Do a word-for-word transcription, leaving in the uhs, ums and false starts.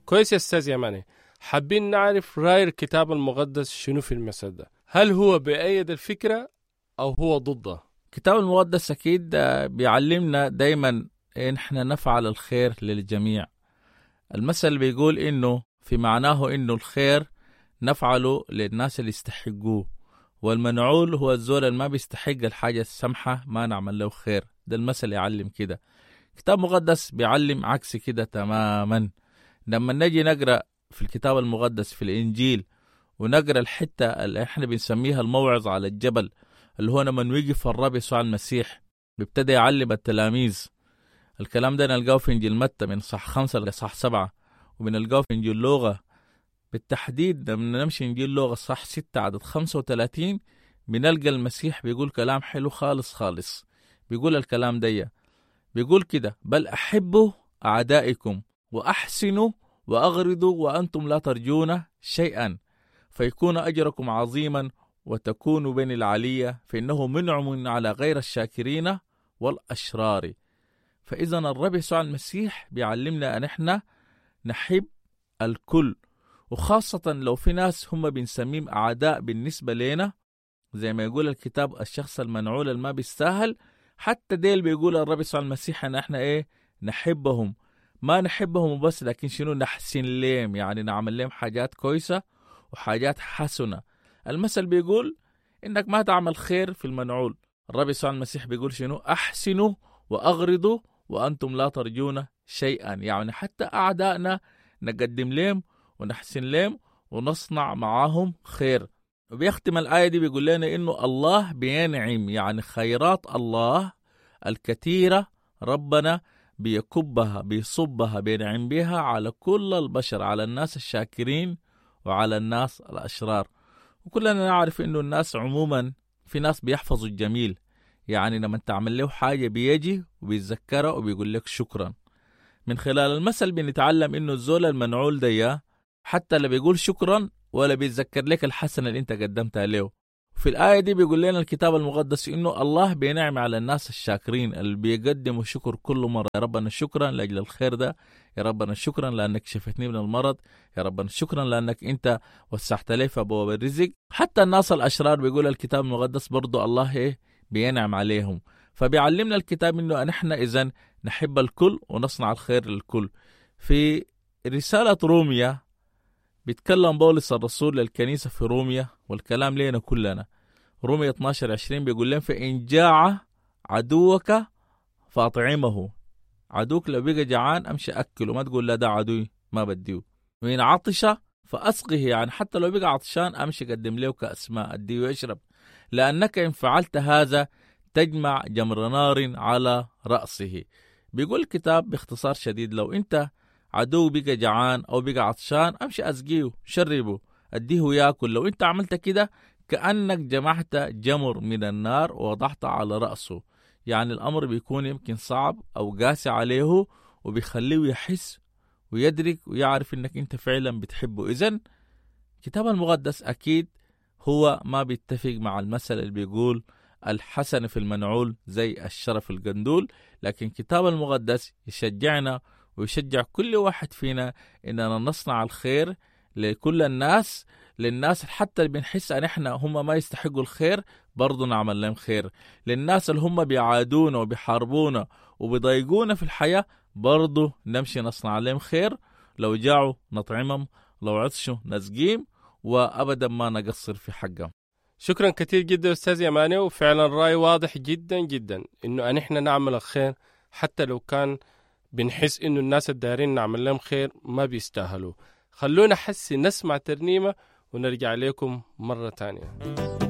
كويس يا أستاذ يماني، حابين نعرف رأي الكتاب المقدس شنو في المثل ده. هل هو بأيد الفكرة أو هو ضدها؟ الكتاب المقدس أكيد بيعلمنا دايما إن احنا نفعل الخير للجميع. المثل بيقول إنه في معناه إنه الخير نفعله للناس اللي يستحقوه، والمنعول هو الزول اللي ما بيستحق الحاجة السمحة ما نعمل له خير. ده المثل يعلم كده. الكتاب المقدس بيعلم عكس كده تماما. لما نجي نقرأ في الكتاب المقدس في الإنجيل ونقرأ الحتة اللي احنا بنسميها الموعظة على الجبل، اللي هو لما وقف الرب يسوع المسيح بيبتدى يعلم التلاميذ. الكلام ده نلقاه في إنجيل متى من صح خمسة لصح سبعة، وبنلقاه في إنجيل لوقا بالتحديد. لما نمشي إنجيل لوقا صح ستة عدد خمسة وثلاثين بنلقى المسيح بيقول كلام حلو خالص خالص. بيقول الكلام ده، بيقول كده: بل أحبوا أعدائكم وأحسنوا وأغرضوا وأنتم لا ترجون شيئا فيكون أجركم عظيما وتكونوا بين العلية، فإنه منعم على غير الشاكرين والأشرار. فإذا الرب يسوع المسيح بيعلمنا أن احنا نحب الكل، وخاصة لو في ناس هم بنسميهم أعداء بالنسبة لنا، زي ما يقول الكتاب الشخص المنعول الما بيستاهل. حتى ديل بيقول الرب يسوع المسيح أن احنا إيه نحبهم، ما نحبهم بس لكن شنو نحسن لهم، يعني نعمل لهم حاجات كويسة وحاجات حسنة. المثل بيقول إنك ما تعمل خير في المنعول. الرب يسوع المسيح بيقول شنو؟ أحسنوا وأغرضوا وأنتم لا ترجون شيئا، يعني حتى أعدائنا نقدم لهم ونحسن لهم ونصنع معاهم خير. وبيختم الآية دي بيقول لنا إنه الله بينعم، يعني خيرات الله الكثيرة ربنا بيكبها بيصبها بينعم بها على كل البشر، على الناس الشاكرين وعلى الناس الأشرار. وكلنا نعرف إنه الناس عموما في ناس بيحفظوا الجميل، يعني لما تعمل له حاجة بيجي وبيتذكرها وبيقول لك شكرا. من خلال المثل بنتعلم إنه الزول المنعول ده حتى لا بيقول شكرا ولا بيتذكر لك الحسنة اللي انت قدمتها له. في الآية دي بيقول لنا الكتاب المقدس إنه الله بينعم على الناس الشاكرين اللي بيقدموا شكر كل مرة. يا ربنا شكرا لأجل الخير ده، يا ربنا شكرا لأنك شفتني من المرض، يا ربنا شكرا لأنك انت وسعت لي في أبواب الرزق. حتى الناس الأشرار بيقول الكتاب المقدس برضو الله إيه بينعم عليهم. فبيعلمنا الكتاب إنه نحن إذن نحب الكل ونصنع الخير للكل. في رسالة روميا بيتكلم بولس الرسول للكنيسة في روميا، والكلام لنا كلنا. روميا اثناشر عشرين بيقول لهم: فإن جاع عدوك فأطعمه. عدوك لو بقى جعان أمشي أكله، ما تقول لا ده عدوي ما بديه. وإن عطش فأسقه، يعني حتى لو بقى عطشان أمشي قدم له كأس ماء أديه يشرب، لأنك إن فعلت هذا تجمع جمر نار على رأسه. بيقول الكتاب باختصار شديد: لو أنت عدو بقى جعان أو بقى عطشان أمشي أسقيه شربه أديه يأكل. لو أنت عملت كده كأنك جمعت جمر من النار ووضعت على رأسه. يعني الأمر بيكون يمكن صعب أو قاسي عليه، وبيخليه يحس ويدرك ويعرف إنك أنت فعلا بتحبه. إذن الكتاب المقدس أكيد هو ما بيتفق مع المثل اللي بيقول الحسن في المنعول زي الشرف القندول، لكن الكتاب المقدس يشجعنا ويشجع كل واحد فينا إننا نصنع الخير لكل الناس، للناس حتى اللي بنحس أن إحنا هم ما يستحقوا الخير برضو نعمل لهم خير. للناس اللي هم بيعادونا وبيحاربونا وبيضايقونا في الحياة برضو نمشي نصنع لهم خير. لو جاعوا نطعمهم، لو عطشوا نسقيم، وأبدا ما نقصر في حقهم. شكرا كثير جدا أستاذ يماني، وفعلا الرأي واضح جدا جدا إنه أن إحنا نعمل الخير حتى لو كان بنحس إنه الناس الدارين نعمل لهم خير ما بيستاهلوا. خلونا حسي نسمع ترنيمة ونرجع لكم مرة تانية.